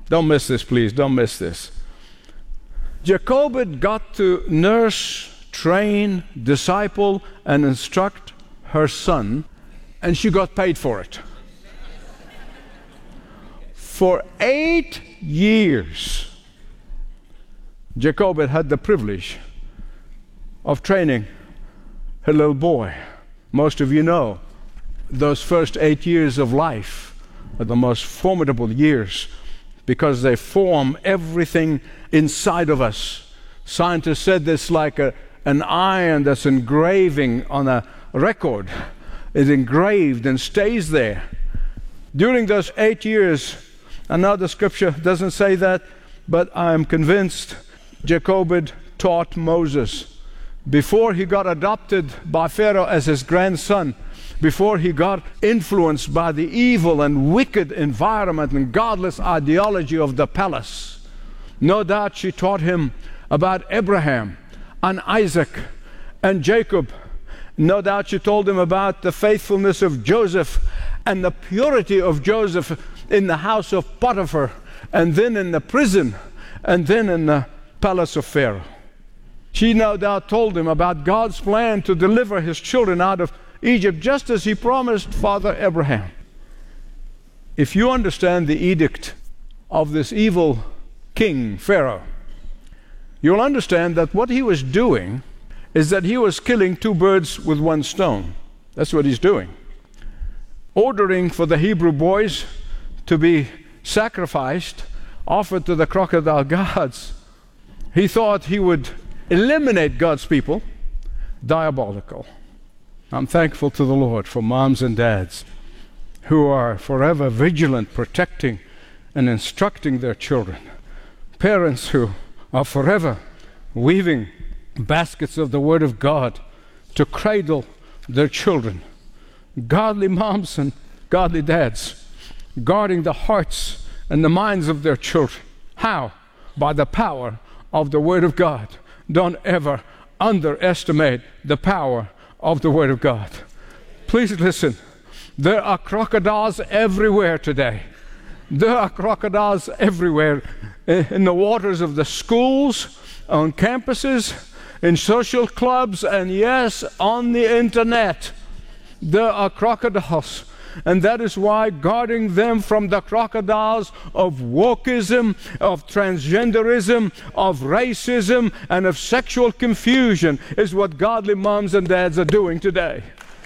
Don't miss this, please. Don't miss this. Jochebed got to nurse, train, disciple, and instruct her son, and she got paid for it. For 8 years, Jochebed had the privilege of training her little boy. Most of you know those first 8 years of life are the most formidable years because they form everything inside of us. Scientists said this like an iron that's engraving on a record is engraved and stays there. During those 8 years, I know the scripture doesn't say that, but I'm convinced Jochebed taught Moses. Before he got adopted by Pharaoh as his grandson, before he got influenced by the evil and wicked environment and godless ideology of the palace, no doubt she taught him about Abraham and Isaac and Jacob. No doubt she told him about the faithfulness of Joseph and the purity of Joseph in the house of Potiphar, and then in the prison, and then in the palace of Pharaoh. She no doubt told him about God's plan to deliver his children out of Egypt, just as he promised Father Abraham. If you understand the edict of this evil king, Pharaoh, you'll understand that what he was doing is that he was killing 2 birds with 1 stone. That's what he's doing. Ordering for the Hebrew boys to be sacrificed, offered to the crocodile gods. He thought he would eliminate God's people. Diabolical. I'm thankful to the Lord for moms and dads who are forever vigilant, protecting and instructing their children. Parents who are forever weaving baskets of the Word of God to cradle their children. Godly moms and godly dads guarding the hearts and the minds of their children. How? By the power of the Word of God. Don't ever underestimate the power of the Word of God. Please listen. There are crocodiles everywhere today. There are crocodiles everywhere in the waters of the schools, on campuses, in social clubs, and yes, on the internet. There are crocodiles. And that is why guarding them from the crocodiles of wokeism, of transgenderism, of racism, and of sexual confusion is what godly moms and dads are doing today.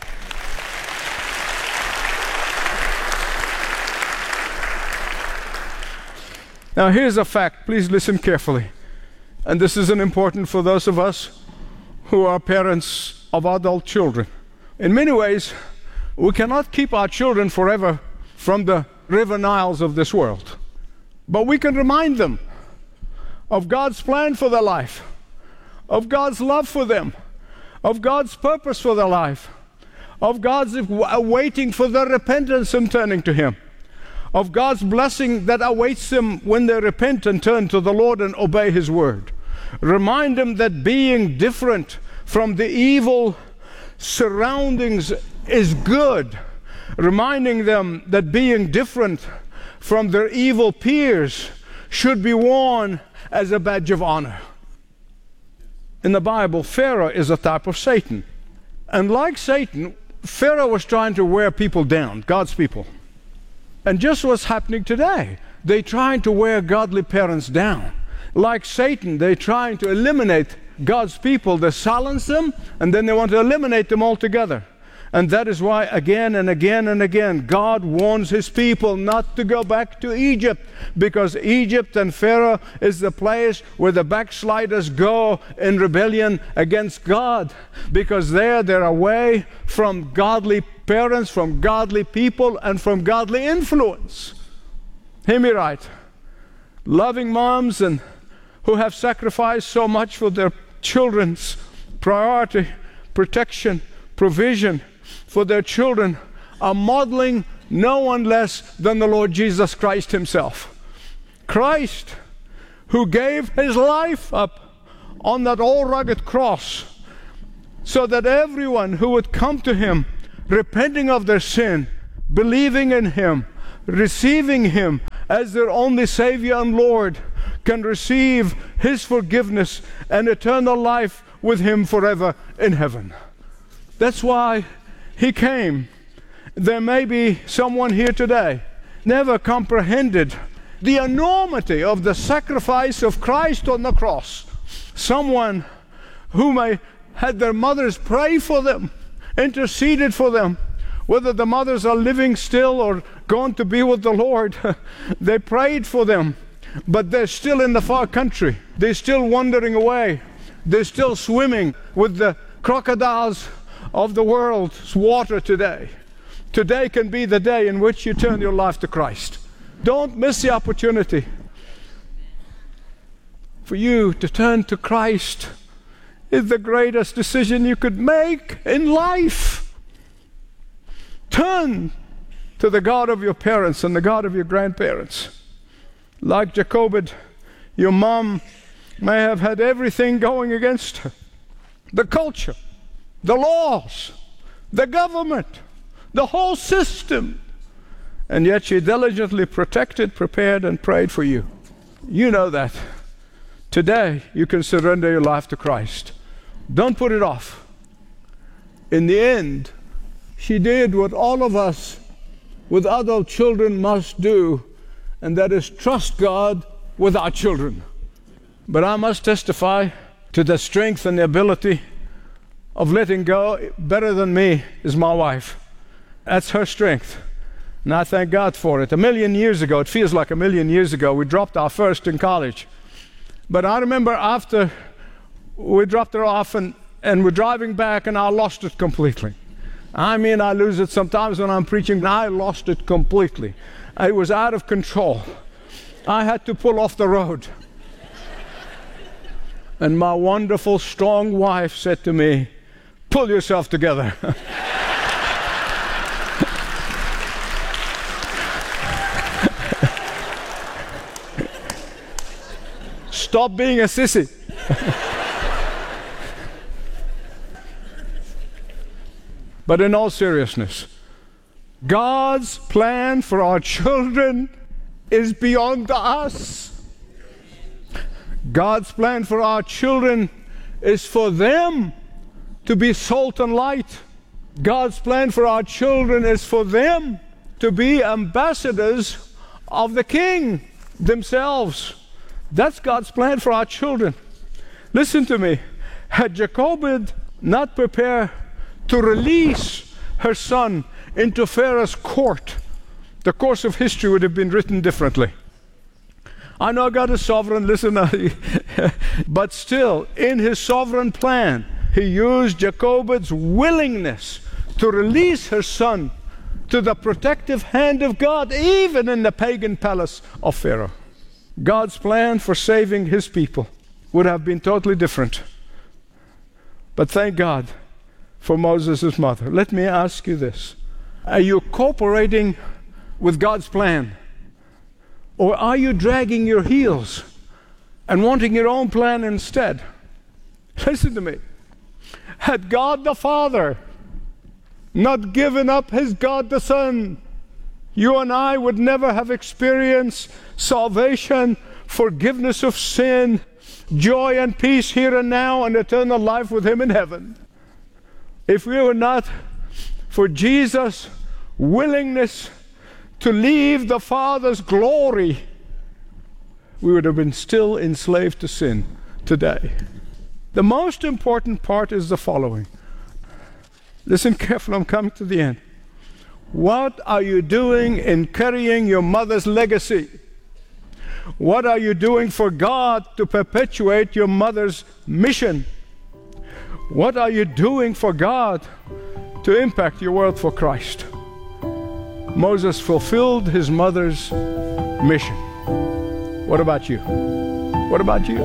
Now here's a fact. Please listen carefully. And this is important for those of us who are parents of adult children. In many ways, we cannot keep our children forever from the river Niles of this world. But we can remind them of God's plan for their life, of God's love for them, of God's purpose for their life, of God's waiting for their repentance and turning to Him, of God's blessing that awaits them when they repent and turn to the Lord and obey His word. Remind them that being different from the evil surroundings is good, reminding them that being different from their evil peers should be worn as a badge of honor. In the Bible, Pharaoh is a type of Satan. And like Satan, Pharaoh was trying to wear people down, God's people. And just what's happening today. They're trying to wear godly parents down. Like Satan, they're trying to eliminate God's people. They silence them, and then they want to eliminate them altogether. And that is why again and again and again God warns His people not to go back to Egypt, because Egypt and Pharaoh is the place where the backsliders go in rebellion against God, because they're away from godly parents, from godly people, and from godly influence. Hear me right. Loving moms and who have sacrificed so much for their children's priority, protection, provision for their children are modeling no one less than the Lord Jesus Christ Himself. Christ, who gave His life up on that old rugged cross so that everyone who would come to Him, repenting of their sin, believing in Him, receiving Him as their only Savior and Lord, can receive His forgiveness and eternal life with Him forever in heaven. That's why He came. There may be someone here today never comprehended the enormity of the sacrifice of Christ on the cross. Someone who may had their mothers pray for them, interceded for them, whether the mothers are living still or gone to be with the Lord. They prayed for them, but they're still in the far country. They're still wandering away. They're still swimming with the crocodiles of the world's water today. Today can be the day in which you turn your life to Christ. Don't miss the opportunity for you to turn to Christ. Is the greatest decision you could make in life. Turn to the God of your parents and the God of your grandparents. Like Jochebed, your mom may have had everything going against her. The culture, the laws, the government, the whole system. And yet she diligently protected, prepared, and prayed for you. You know that. Today, you can surrender your life to Christ. Don't put it off. In the end, she did what all of us with adult children must do, and that is trust God with our children. But I must testify to the strength and the ability of letting go. Better than me is my wife. That's her strength. And I thank God for it. 1,000,000 years ago, it feels like 1,000,000 years ago, we dropped our first in college. But I remember after we dropped her off and we're driving back, and I lost it completely. I mean, I lose it sometimes when I'm preaching. I lost it completely. It was out of control. I had to pull off the road. And my wonderful, strong wife said to me, "Pull yourself together." Stop being a sissy. But in all seriousness, God's plan for our children is beyond us. God's plan for our children is for them to be salt and light. God's plan for our children is for them to be ambassadors of the King themselves. That's God's plan for our children. Listen to me. Had Jochebed not prepared to release her son into Pharaoh's court, the course of history would have been written differently. I know God is sovereign, listen, but still, in His sovereign plan, He used Jochebed's willingness to release her son to the protective hand of God, even in the pagan palace of Pharaoh. God's plan for saving His people would have been totally different. But thank God for Moses' mother. Let me ask you this. Are you cooperating with God's plan? Or are you dragging your heels and wanting your own plan instead? Listen to me. Had God the Father not given up His God the Son, you and I would never have experienced salvation, forgiveness of sin, joy and peace here and now, and eternal life with Him in heaven. If we were not for Jesus' willingness to leave the Father's glory, we would have been still enslaved to sin today. The most important part is the following. Listen carefully, I'm coming to the end. What are you doing in carrying your mother's legacy? What are you doing for God to perpetuate your mother's mission? What are you doing for God to impact your world for Christ? Moses fulfilled his mother's mission. What about you? What about you?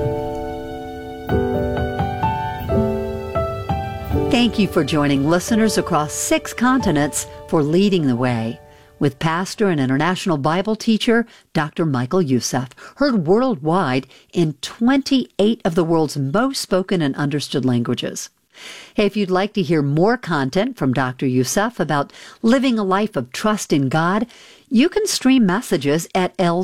Thank you for joining listeners across 6 continents for Leading the Way with pastor and international Bible teacher Dr. Michael Youssef, heard worldwide in 28 of the world's most spoken and understood languages. Hey, if you'd like to hear more content from Dr. Youssef about living a life of trust in God, you can stream messages at